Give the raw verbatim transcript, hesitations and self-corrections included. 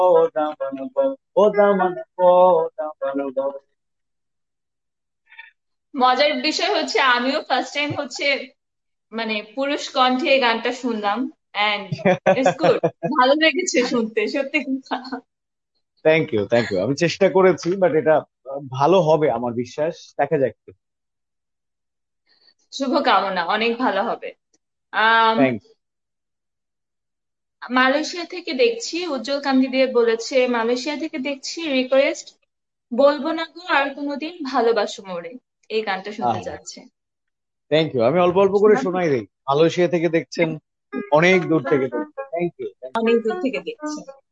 ও দামান ও দামান গো। মজার বিষয় হচ্ছে আমিও ফার্স্ট টাইম হচ্ছে মানে পুরুষ কণ্ঠে এই গানটা শুনলাম, এন্ড ইটস গুড, ভালো লেগেছে শুনতে সত্যি কথা। Thank you, thank you. আমি চেষ্টা করেছি, বাট এটা আহ, ভালো হবে আমার বিশ্বাস। দেখা যাক। শুভকামনা, অনেক ভালো হবে। আম থ্যাংক। মালয়েশিয়া থেকে দেখছি উজ্জ্বল কান্তি দিয়ে বলেছে, মালয়েশিয়া থেকে দেখছি রিকোয়েস্ট, বলবো না গো আর কোনোদিন ভালোবাসো মোরে, এই গানটা শুনতে আহ চাচ্ছে। Thank you. আমি অল্প অল্প করে শোনাই দিই। মালয়েশিয়া থেকে দেখছেন, অনেক দূর থেকে দেখছেন। Thank you. অনেক দূর থেকে দেখছে।